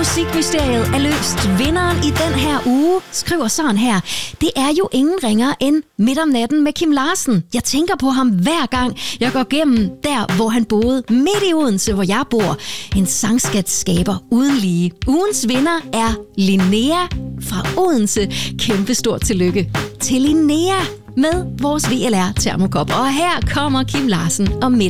Musikmysteriet er løst. Vinderen i den her uge skriver sådan her: det er jo ingen ringere end Midt om natten med Kim Larsen. Jeg tænker på ham hver gang jeg går gennem der, hvor han boede, midt i Odense, hvor jeg bor. En sangskatskaber uden lige. Ugens vinder er Linnea fra Odense. Kæmpestort tillykke til Linnea med vores VLR termokop. Og her kommer Kim Larsen og Midt